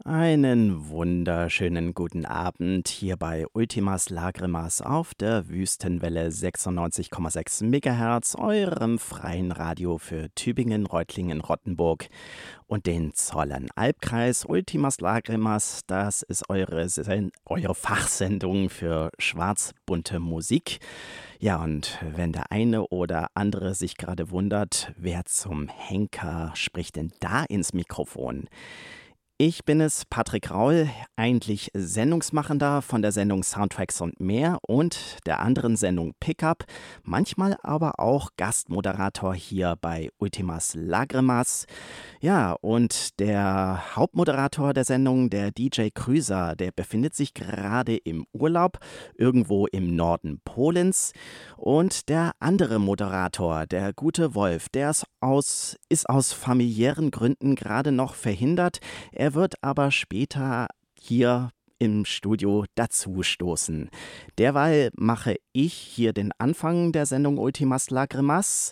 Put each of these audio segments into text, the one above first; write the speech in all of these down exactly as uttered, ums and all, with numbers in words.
Einen wunderschönen guten Abend hier bei Ultimas Lagrimas auf der Wüstenwelle sechsundneunzig Komma sechs Megahertz, eurem freien Radio für Tübingen, Reutlingen, Rottenburg und den Zollernalbkreis. Ultimas Lagrimas, das ist eure, Sen eure Fachsendung für schwarzbunte Musik. Ja, und wenn der eine oder andere sich gerade wundert, wer zum Henker spricht denn da ins Mikrofon? Ich bin es, Patrick Raul, eigentlich Sendungsmachender von der Sendung Soundtracks und mehr und der anderen Sendung Pickup, manchmal aber auch Gastmoderator hier bei Ultimas Lagrimas. Ja, und der Hauptmoderator der Sendung, der D J Krüser, der befindet sich gerade im Urlaub irgendwo im Norden Polens. Und der andere Moderator, der gute Wolf, der ist aus, ist aus familiären Gründen gerade noch verhindert. Er wird aber später hier im Studio dazustoßen. Derweil mache ich hier den Anfang der Sendung Ultimas Lagrimas.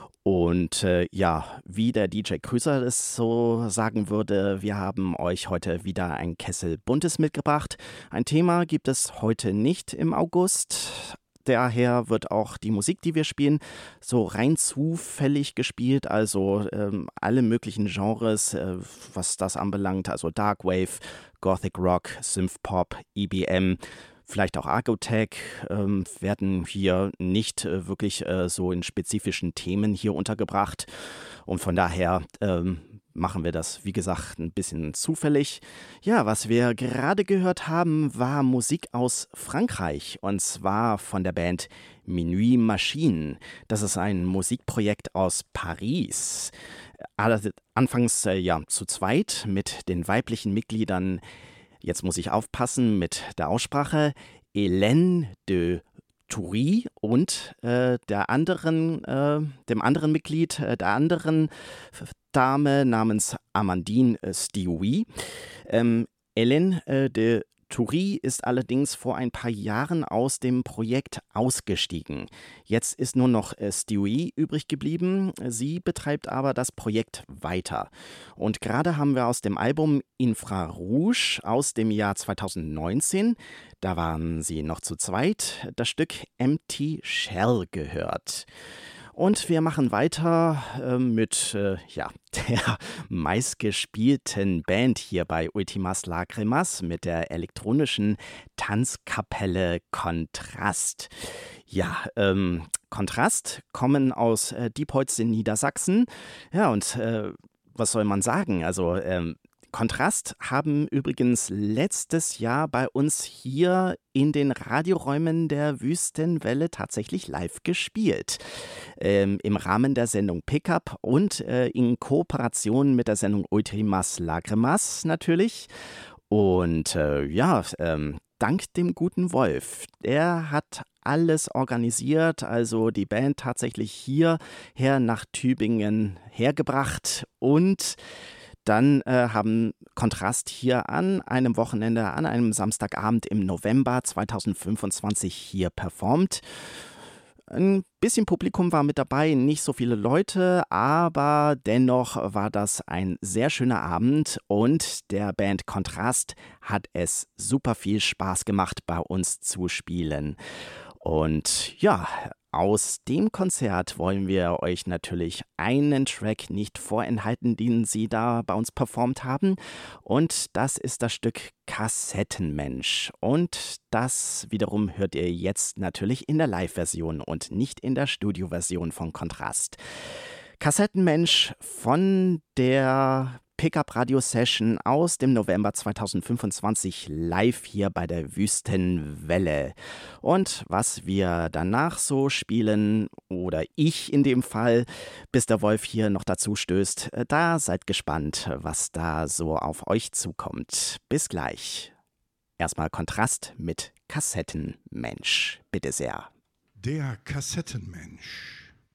Und äh, ja, wie der D J Krüser es so sagen würde, wir haben euch heute wieder ein Kessel Buntes mitgebracht. Ein Thema gibt es heute nicht im August. Daher wird auch die Musik, die wir spielen, so rein zufällig gespielt. Also ähm, alle möglichen Genres, äh, was das anbelangt. Also Darkwave, Gothic Rock, Synthpop, E B M, vielleicht auch Argotech, ähm, werden hier nicht äh, wirklich äh, so in spezifischen Themen hier untergebracht. Und von daher ähm, machen wir das, wie gesagt, ein bisschen zufällig. Ja, was wir gerade gehört haben, war Musik aus Frankreich, und zwar von der Band Minuit Machine. Das ist ein Musikprojekt aus Paris. Alle, anfangs äh, ja zu zweit mit den weiblichen Mitgliedern. Jetzt muss ich aufpassen mit der Aussprache. Hélène de Toury und äh, der anderen, äh, dem anderen Mitglied, äh, der anderen Dame namens Amandine äh, Stioui. Ähm, Hélène äh, de Toury ist allerdings vor ein paar Jahren aus dem Projekt ausgestiegen. Jetzt ist nur noch äh, Stioui übrig geblieben. Sie betreibt aber das Projekt weiter. Und gerade haben wir aus dem Album Infrarouge aus dem Jahr zweitausendneunzehn, da waren sie noch zu zweit, das Stück Empty Shell gehört. Und wir machen weiter äh, mit äh, ja, der meistgespielten Band hier bei Ultimas Lagrimas, mit der elektronischen Tanzkapelle Kontrast. Ja, ähm, Kontrast kommen aus äh, Diepholz in Niedersachsen. Ja, und äh, was soll man sagen? Also, ähm, Kontrast haben übrigens letztes Jahr bei uns hier in den Radioräumen der Wüstenwelle tatsächlich live gespielt. Ähm, Im Rahmen der Sendung Pickup und äh, in Kooperation mit der Sendung Ultimas Lagrimas natürlich. Und äh, ja, ähm, dank dem guten Wolf, der hat alles organisiert, also die Band tatsächlich hierher nach Tübingen hergebracht, und dann äh, haben Kontrast hier an einem Wochenende, an einem Samstagabend im November zweitausendfünfundzwanzig hier performt. Ein bisschen Publikum war mit dabei, nicht so viele Leute, aber dennoch war das ein sehr schöner Abend, und der Band Kontrast hat es super viel Spaß gemacht, bei uns zu spielen. Und ja, aus dem Konzert wollen wir euch natürlich einen Track nicht vorenthalten, den sie da bei uns performt haben. Und das ist das Stück Kassettenmensch. Und das wiederum hört ihr jetzt natürlich in der Live-Version und nicht in der Studio-Version von Kontrast. Kassettenmensch von der Pickup-Radio-Session aus dem November zweitausendfünfundzwanzig live hier bei der Wüstenwelle. Und was wir danach so spielen, oder ich in dem Fall, bis der Wolf hier noch dazu stößt, da seid gespannt, was da so auf euch zukommt. Bis gleich. Erstmal Kontrast mit Kassettenmensch. Bitte sehr. Der Kassettenmensch.